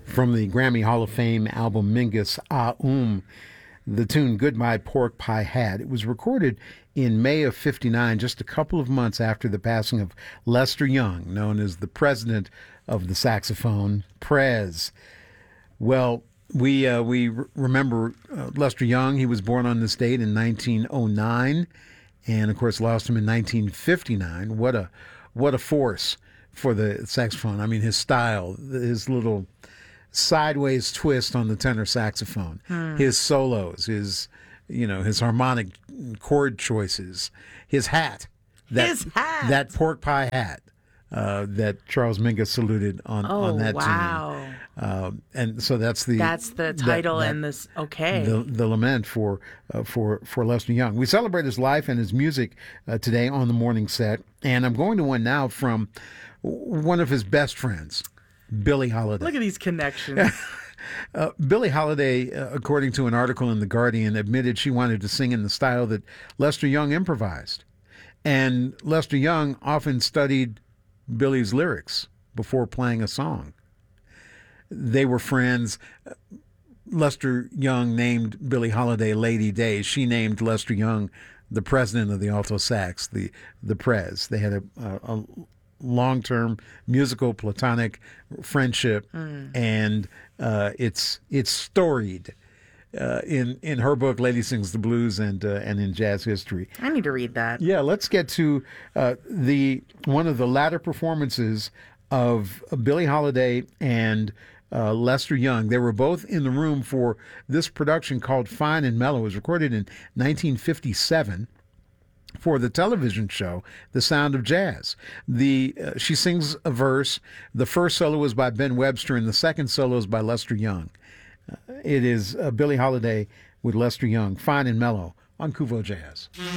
from the Grammy Hall of Fame album Mingus the tune Goodbye Pork Pie Hat. It was recorded in May of '59, just a couple of months after the passing of Lester Young, known as the president of the saxophone, Prez. Well, we remember Lester Young. He was born on this date in 1909, and of course lost him in 1959. What a force for the saxophone. I mean, his style, his little sideways twist on the tenor saxophone, his solos, his harmonic chord choices, his hat, that pork pie hat that Charles Mingus saluted on that tune. And so that's the title in this. Okay, the lament for Lester Young. We celebrate his life and his music today on the morning set, and I'm going to one now from one of his best friends, Billie Holiday. Look at these connections. Billie Holiday, according to an article in The Guardian, admitted she wanted to sing in the style that Lester Young improvised. And Lester Young often studied Billie's lyrics before playing a song. They were friends. Lester Young named Billie Holiday Lady Day. She named Lester Young the president of the alto sax, the Prez. They had a long-term musical platonic friendship, and it's storied in her book Lady Sings the Blues and in jazz history. I need to read that. Yeah, let's get to one of the latter performances of Billie Holiday and Lester Young. They were both in the room for this production called Fine and Mellow. It was recorded in 1957. For the television show, The Sound of Jazz. She sings a verse. The first solo is by Ben Webster, and the second solo is by Lester Young. It is Billie Holiday with Lester Young, Fine and Mellow, on Kuvo Jazz.